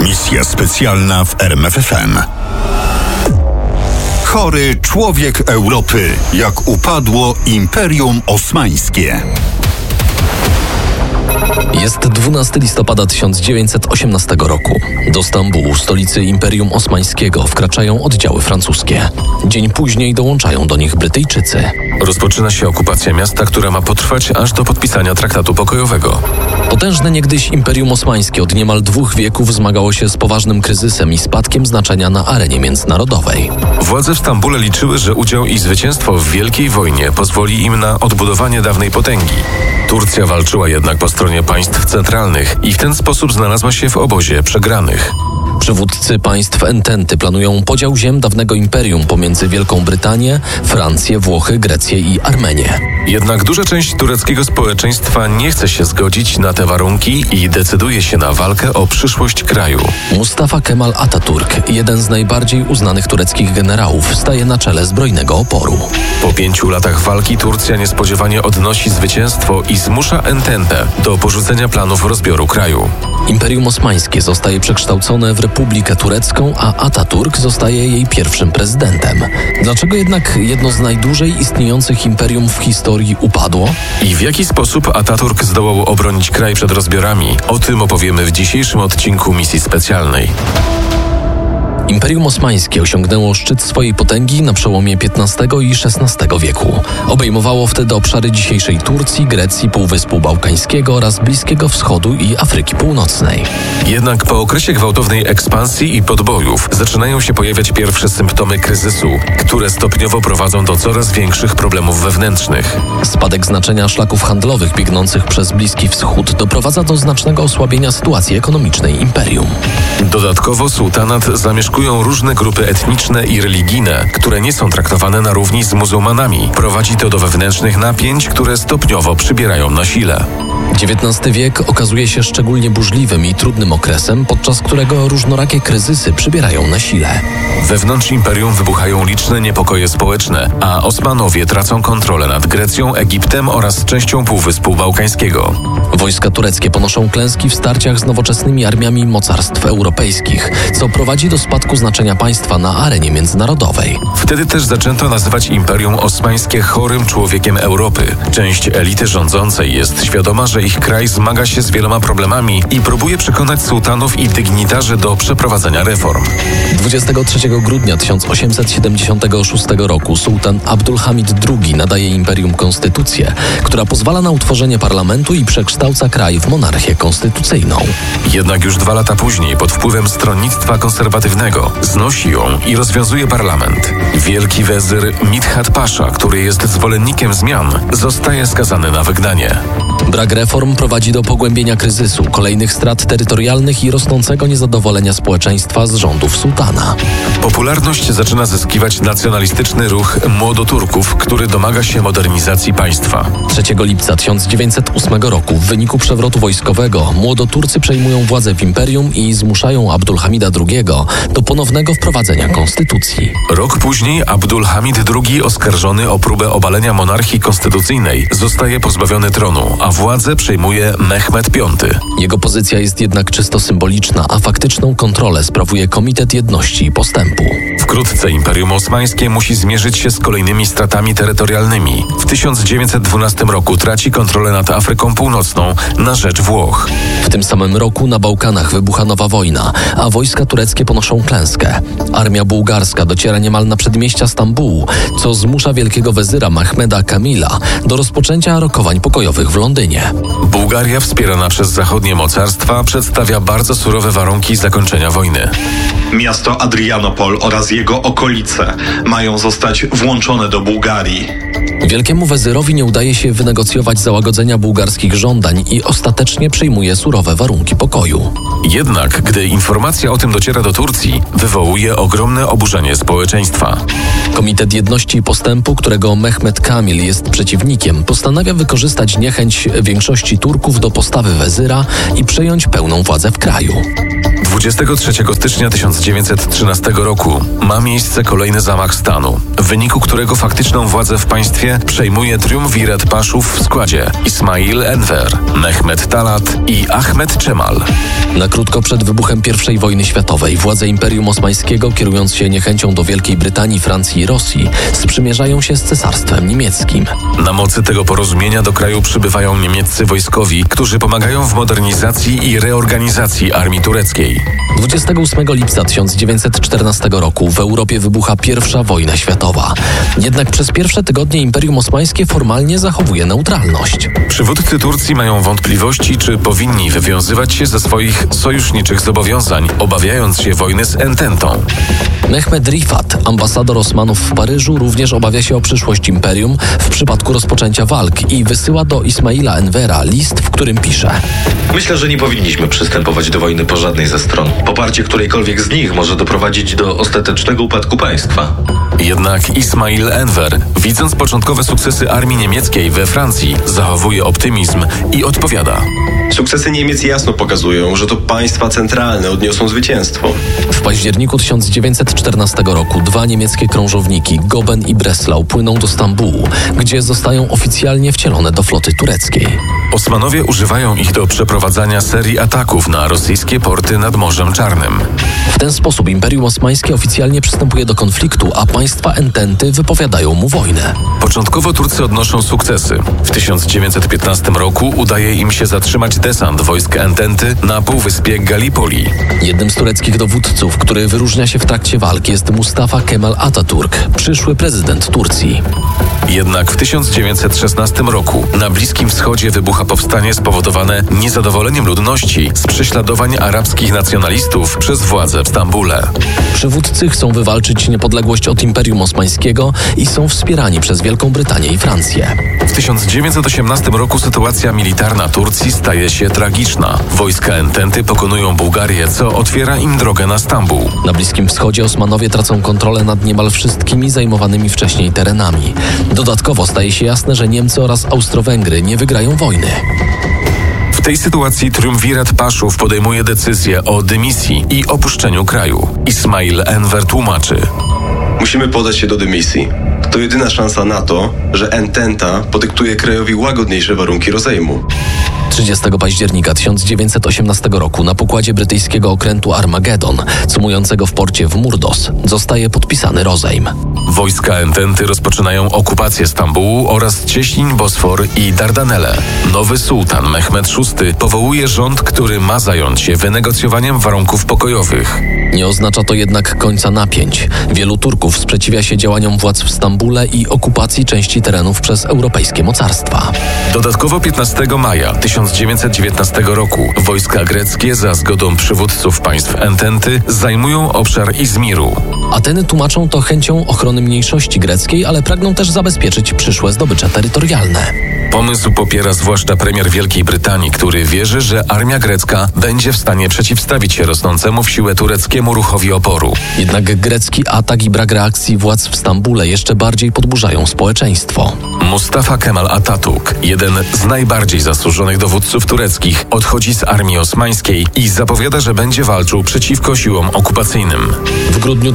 Misja specjalna w RMFFM. Chory człowiek Europy, jak upadło Imperium Osmańskie. Jest 12 listopada 1918 roku. Do Stambułu, stolicy Imperium Osmańskiego, wkraczają oddziały francuskie. Dzień później dołączają do nich Brytyjczycy. Rozpoczyna się okupacja miasta, która ma potrwać aż do podpisania traktatu pokojowego. Potężne niegdyś Imperium Osmańskie od niemal 2 wieków zmagało się z poważnym kryzysem i spadkiem znaczenia na arenie międzynarodowej. Władze w Stambule liczyły, że udział i zwycięstwo w Wielkiej Wojnie pozwoli im na odbudowanie dawnej potęgi. Turcja walczyła jednak po stronie państw centralnych i w ten sposób znalazła się w obozie przegranych. Przywódcy państw Ententy planują podział ziem dawnego imperium pomiędzy Wielką Brytanię, Francję, Włochy, Grecję i Armenię. Jednak duża część tureckiego społeczeństwa nie chce się zgodzić na te warunki i decyduje się na walkę o przyszłość kraju. Mustafa Kemal Atatürk, jeden z najbardziej uznanych tureckich generałów, staje na czele zbrojnego oporu. Po 5 latach walki Turcja niespodziewanie odnosi zwycięstwo i zmusza Ententę do porzucenia planów rozbioru kraju. Imperium Osmańskie zostaje przekształcone w Republikę Turecką, a Atatürk zostaje jej pierwszym prezydentem. Dlaczego jednak jedno z najdłużej istniejących imperium w historii upadło? I w jaki sposób Atatürk zdołał obronić kraj przed rozbiorami? O tym opowiemy w dzisiejszym odcinku misji specjalnej. Imperium Osmańskie osiągnęło szczyt swojej potęgi na przełomie XV i XVI wieku. Obejmowało wtedy obszary dzisiejszej Turcji, Grecji, Półwyspu Bałkańskiego oraz Bliskiego Wschodu i Afryki Północnej. Jednak po okresie gwałtownej ekspansji i podbojów zaczynają się pojawiać pierwsze symptomy kryzysu, które stopniowo prowadzą do coraz większych problemów wewnętrznych. Spadek znaczenia szlaków handlowych biegnących przez Bliski Wschód doprowadza do znacznego osłabienia sytuacji ekonomicznej imperium. Dodatkowo sułtanat zamieszkuje różne grupy etniczne i religijne, które nie są traktowane na równi z muzułmanami. Prowadzi to do wewnętrznych napięć, które stopniowo przybierają na sile. XIX wiek okazuje się szczególnie burzliwym i trudnym okresem, podczas którego różnorakie kryzysy przybierają na sile. Wewnątrz imperium wybuchają liczne niepokoje społeczne, a Osmanowie tracą kontrolę nad Grecją, Egiptem oraz częścią Półwyspu Bałkańskiego. Wojska tureckie ponoszą klęski w starciach z nowoczesnymi armiami mocarstw europejskich, co prowadzi do spadku znaczenia państwa na arenie międzynarodowej. Wtedy też zaczęto nazywać Imperium Osmańskie chorym człowiekiem Europy. Część elity rządzącej jest świadoma, że ich kraj zmaga się z wieloma problemami i próbuje przekonać sułtanów i dygnitarzy do przeprowadzenia reform. 23 grudnia 1876 roku sułtan Abdulhamid II nadaje imperium konstytucję, która pozwala na utworzenie parlamentu i przekształca kraj w monarchię konstytucyjną. Jednak już 2 lata później, pod wpływem stronnictwa konserwatywnego, znosi ją i rozwiązuje parlament. Wielki wezyr Midhat Pasza, który jest zwolennikiem zmian, zostaje skazany na wygnanie. Brak reform prowadzi do pogłębienia kryzysu, kolejnych strat terytorialnych i rosnącego niezadowolenia społeczeństwa z rządów sułtana. Popularność zaczyna zyskiwać nacjonalistyczny ruch Młodoturków, który domaga się modernizacji państwa. 3 lipca 1908 roku w wyniku przewrotu wojskowego Młodoturcy przejmują władzę w imperium i zmuszają Abdulhamida II do ponownego wprowadzenia konstytucji. Rok później Abdulhamid II, oskarżony o próbę obalenia monarchii konstytucyjnej, zostaje pozbawiony tronu, a władzę przejmuje Mehmed V. Jego pozycja jest jednak czysto symboliczna, a faktyczną kontrolę sprawuje Komitet Jedności i Postępu. Wkrótce Imperium Osmańskie musi zmierzyć się z kolejnymi stratami terytorialnymi. W 1912 roku traci kontrolę nad Afryką Północną na rzecz Włoch. W tym samym roku na Bałkanach wybucha nowa wojna, a wojska tureckie ponoszą klęskę. Armia bułgarska dociera niemal na przedmieścia Stambułu, co zmusza wielkiego wezyra Mehmeda Kamila do rozpoczęcia rokowań pokojowych w Londynie. Bułgaria, wspierana przez zachodnie mocarstwa, przedstawia bardzo surowe warunki zakończenia wojny. Miasto Adrianopol oraz jego okolice mają zostać włączone do Bułgarii. Wielkiemu wezyrowi nie udaje się wynegocjować załagodzenia bułgarskich żądań i ostatecznie przyjmuje surowe warunki pokoju. Jednak, gdy informacja o tym dociera do Turcji, wywołuje ogromne oburzenie społeczeństwa. Komitet Jedności i Postępu, którego Mehmed Kamil jest przeciwnikiem, postanawia wykorzystać niechęć większości Turków do postawy wezyra i przejąć pełną władzę w kraju. 23 stycznia 1913 roku ma miejsce kolejny zamach stanu, w wyniku którego faktyczną władzę w państwie przejmuje triumvirat paszów w składzie Ismail Enver, Mehmed Talat i Ahmed Cemal. Na krótko przed wybuchem I wojny światowej władze Imperium Osmańskiego, kierując się niechęcią do Wielkiej Brytanii, Francji i Rosji, sprzymierzają się z Cesarstwem Niemieckim. Na mocy tego porozumienia do kraju przybywają niemieccy wojskowi, którzy pomagają w modernizacji i reorganizacji armii tureckiej. 28 lipca 1914 roku w Europie wybucha I wojna światowa. Jednak przez pierwsze tygodnie Imperium Osmańskie formalnie zachowuje neutralność. Przywódcy Turcji mają wątpliwości, czy powinni wywiązywać się ze swoich sojuszniczych zobowiązań, obawiając się wojny z Ententą. Mehmed Rifat, ambasador Osmanów w Paryżu, również obawia się o przyszłość imperium w przypadku rozpoczęcia walk i wysyła do Ismaila Envera list, w którym pisze: Myślę, że nie powinniśmy przystępować do wojny po żadnej ze stron. Poparcie którejkolwiek z nich może doprowadzić do ostatecznego upadku państwa. Jednak Ismail Enver, widząc początkowe sukcesy armii niemieckiej we Francji, zachowuje optymizm i odpowiada: Sukcesy Niemiec jasno pokazują, że to państwa centralne odniosą zwycięstwo. W październiku 1914 roku 2 niemieckie krążowniki, Goben i Breslau, płyną do Stambułu, gdzie zostają oficjalnie wcielone do floty tureckiej. Osmanowie używają ich do przeprowadzania serii ataków na rosyjskie porty nad Morzem Czarnym. W ten sposób Imperium Osmańskie oficjalnie przystępuje do konfliktu, a państwa Ententy wypowiadają mu wojnę. Początkowo Turcy odnoszą sukcesy. W 1915 roku udaje im się zatrzymać desant wojsk Ententy na półwyspie Gallipoli. Jednym z tureckich dowódców, który wyróżnia się w trakcie walk, jest Mustafa Kemal Atatürk, przyszły prezydent Turcji. Jednak w 1916 roku na Bliskim Wschodzie wybucha powstanie spowodowane niezadowoleniem ludności z prześladowań arabskich nacjonalistów przez władze w Stambule. Przywódcy chcą wywalczyć niepodległość od Imperium Osmańskiego i są wspierani przez Wielką Brytanię i Francję. W 1918 roku sytuacja militarna Turcji staje się tragiczna. Wojska Ententy pokonują Bułgarię, co otwiera im drogę na Stambuł. Na Bliskim Wschodzie Osmanowie tracą kontrolę nad niemal wszystkimi zajmowanymi wcześniej terenami. Dodatkowo staje się jasne, że Niemcy oraz Austro-Węgry nie wygrają wojny. W tej sytuacji triumvirat paszów podejmuje decyzję o dymisji i opuszczeniu kraju. Ismail Enver tłumaczy: Musimy podać się do dymisji. To jedyna szansa na to, że Ententa podyktuje krajowi łagodniejsze warunki rozejmu. 30 października 1918 roku na pokładzie brytyjskiego okrętu Armageddon, cumującego w porcie w Murdos, zostaje podpisany rozejm. Wojska Ententy rozpoczynają okupację Stambułu oraz cieśnin Bosfor i Dardanelle. Nowy sułtan Mehmed VI powołuje rząd, który ma zająć się wynegocjowaniem warunków pokojowych. Nie oznacza to jednak końca napięć. Wielu Turków sprzeciwia się działaniom władz w Stambule i okupacji części terenów przez europejskie mocarstwa. Dodatkowo 15 maja 1919 roku wojska greckie za zgodą przywódców państw Ententy zajmują obszar Izmiru. Ateny tłumaczą to chęcią ochrony mniejszości greckiej, ale pragną też zabezpieczyć przyszłe zdobycze terytorialne. Pomysł popiera zwłaszcza premier Wielkiej Brytanii, który wierzy, że armia grecka będzie w stanie przeciwstawić się rosnącemu w siłę tureckiemu ruchowi oporu. Jednak grecki atak i brak reakcji władz w Stambule jeszcze bardziej podburzają społeczeństwo. Mustafa Kemal Atatürk, jeden z najbardziej zasłużonych dowódców tureckich, odchodzi z armii osmańskiej i zapowiada, że będzie walczył przeciwko siłom okupacyjnym. W grudniu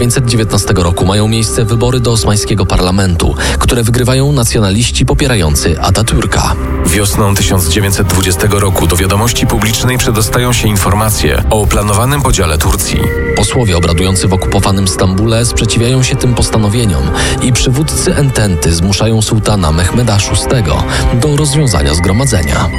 1919 roku mają miejsce wybory do osmańskiego parlamentu, które wygrywają nacjonaliści popierający Atatürka. Wiosną 1920 roku do wiadomości publicznej przedostają się informacje o planowanym podziale Turcji. Posłowie obradujący w okupowanym Stambule sprzeciwiają się tym postanowieniom i przywódcy Ententy zmuszają sułtana Mehmeda VI do rozwiązania zgromadzenia.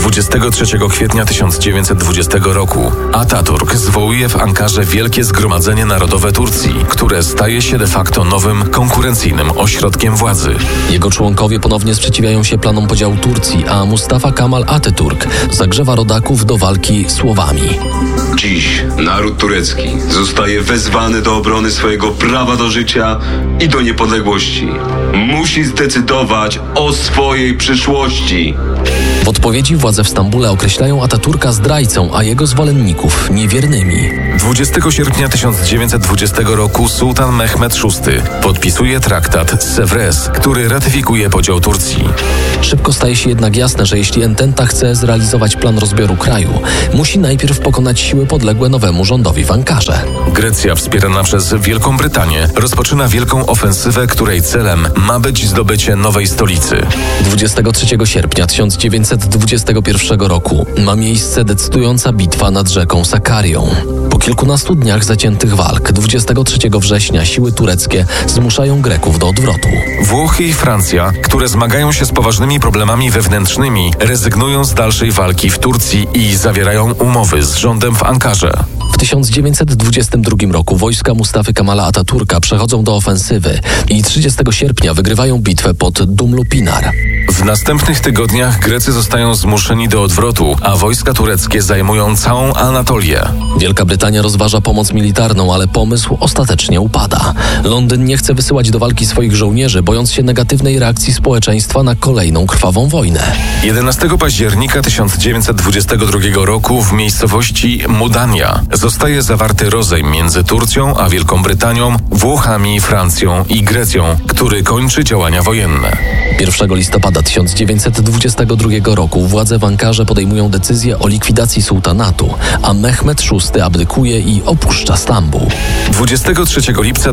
23 kwietnia 1920 roku Atatürk zwołuje w Ankarze Wielkie Zgromadzenie Narodowe Turcji, które staje się de facto nowym, konkurencyjnym ośrodkiem władzy. Jego członkowie ponownie sprzeciwiają się planom podziału Turcji, a Mustafa Kemal Atatürk zagrzewa rodaków do walki słowami. Dziś naród turecki zostaje wezwany do obrony swojego prawa do życia i do niepodległości. Musi zdecydować o swojej przyszłości. W odpowiedzi władze w Stambule określają Atatürka zdrajcą, a jego zwolenników niewiernymi. 20 sierpnia 1920 roku sułtan Mehmed VI podpisuje traktat z Sèvres, który ratyfikuje podział Turcji. Szybko staje się jednak jasne, że jeśli Ententa chce zrealizować plan rozbioru kraju, musi najpierw pokonać siły podległe nowemu rządowi w Ankarze. Grecja, wspierana przez Wielką Brytanię, rozpoczyna wielką ofensywę, której celem ma być zdobycie nowej stolicy. 23 sierpnia 1921 roku ma miejsce decydująca bitwa nad rzeką Sakarią. Po kilkunastu dniach zaciętych walk 23 września siły tureckie zmuszają Greków do odwrotu. Włochy i Francja, które zmagają się z poważnymi problemami wewnętrznymi, rezygnują z dalszej walki w Turcji i zawierają umowy z rządem w Ankarze. W 1922 roku wojska Mustafy Kemala Ataturka przechodzą do ofensywy i 30 sierpnia wygrywają bitwę pod Dumlupinar. W następnych tygodniach Grecy zostają zmuszeni do odwrotu, a wojska tureckie zajmują całą Anatolię. Wielka Brytania rozważa pomoc militarną, ale pomysł ostatecznie upada. Londyn nie chce wysyłać do walki swoich żołnierzy, bojąc się negatywnej reakcji społeczeństwa na kolejną krwawą wojnę. 11 października 1922 roku w miejscowości Mudania zostaje zawarty rozejm między Turcją a Wielką Brytanią, Włochami, Francją i Grecją, który kończy działania wojenne. 1 listopada 1922 roku władze w Ankarze podejmują decyzję o likwidacji sułtanatu, a Mehmed VI abdykuje i opuszcza Stambuł. 23 lipca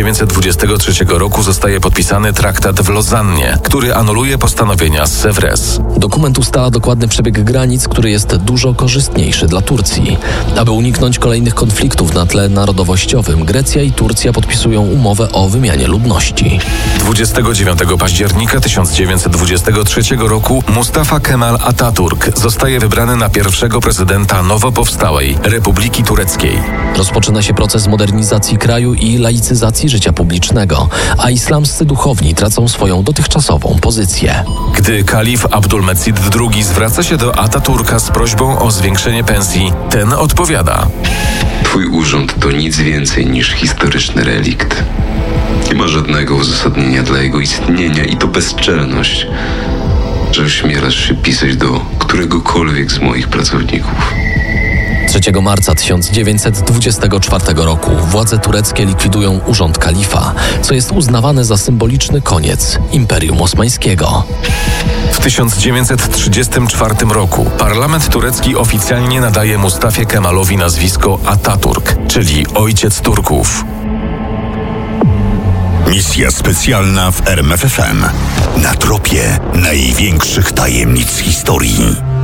1923 roku zostaje podpisany traktat w Lozannie, który anuluje postanowienia z Sèvres. Dokument ustala dokładny przebieg granic, który jest dużo korzystniejszy dla Turcji. Aby uniknąć kolejnych konfliktów na tle narodowościowym, Grecja i Turcja podpisują umowę o wymianie ludności. 29 października 1923 roku Mustafa Kemal Ataturk zostaje wybrany na pierwszego prezydenta nowo powstałej Republiki Tureckiej. Rozpoczyna się proces modernizacji kraju i laicyzacji życia publicznego, a islamscy duchowni tracą swoją dotychczasową pozycję. Gdy kalif Abdulmecid II zwraca się do Ataturka z prośbą o zwiększenie pensji, ten odpowiada: Twój urząd to nic więcej niż historyczny relikt. Nie ma żadnego uzasadnienia dla jego istnienia i to bezczelność, że ośmielasz się pisać do któregokolwiek z moich pracowników. 3 marca 1924 roku władze tureckie likwidują urząd kalifa, co jest uznawane za symboliczny koniec Imperium Osmańskiego. W 1934 roku parlament turecki oficjalnie nadaje Mustafie Kemalowi nazwisko Ataturk, czyli Ojciec Turków. Misja specjalna w RMFFM. Na tropie największych tajemnic historii.